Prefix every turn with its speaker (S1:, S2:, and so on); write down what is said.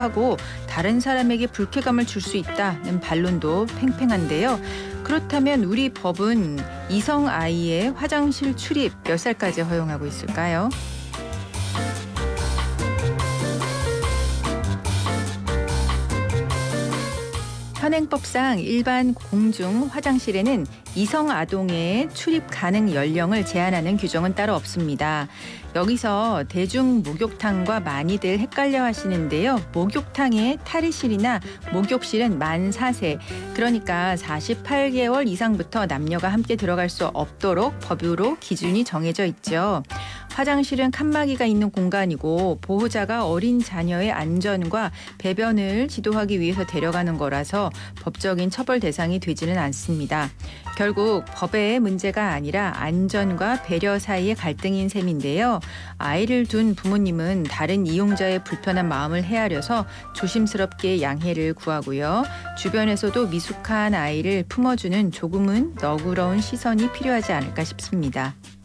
S1: 하고 다른 사람에게 불쾌감을 줄 수 있다는 반론도 팽팽한데요. 그렇다면 우리 법은 이성 아이의 화장실 출입 몇 살까지 허용하고 있을까요? 현행법상 일반 공중 화장실에는 이성 아동의 출입 가능 연령을 제한하는 규정은 따로 없습니다. 여기서 대중 목욕탕과 많이들 헷갈려 하시는데요. 목욕탕의 탈의실이나 목욕실은 만 4세, 그러니까 48개월 이상부터 남녀가 함께 들어갈 수 없도록 법으로 기준이 정해져 있죠. 화장실은 칸막이가 있는 공간이고 보호자가 어린 자녀의 안전과 배변을 지도하기 위해서 데려가는 거라서 법적인 처벌 대상이 되지는 않습니다. 결국 법의 문제가 아니라 안전과 배려 사이의 갈등인 셈인데요. 아이를 둔 부모님은 다른 이용자의 불편한 마음을 헤아려서 조심스럽게 양해를 구하고요. 주변에서도 미숙한 아이를 품어주는 조금은 너그러운 시선이 필요하지 않을까 싶습니다.